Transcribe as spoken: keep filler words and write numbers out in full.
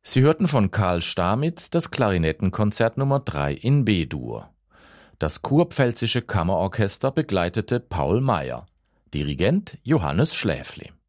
Sie hörten von Karl Stamitz das Klarinettenkonzert Nummer drei in B-Dur. Das Kurpfälzische Kammerorchester begleitete Paul Meyer, Dirigent Johannes Schläfli.